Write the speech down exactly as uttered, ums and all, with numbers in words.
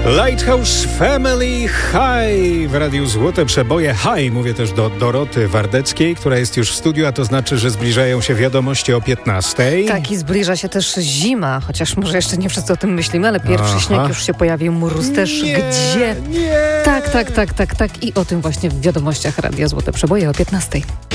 Lighthouse Family High w Radiu Złote Przeboje. High, mówię też do Doroty Wardeckiej, która jest już w studiu, a to znaczy, że zbliżają się wiadomości o piętnastej. Tak, i zbliża się też zima, chociaż może jeszcze nie wszyscy o tym myślimy, ale pierwszy Aha. śnieg już się pojawił, mróz też. Nie, Gdzie? Nie. Tak, tak, tak, tak, tak. I o tym właśnie w wiadomościach Radia Złote Przeboje o piętnastej.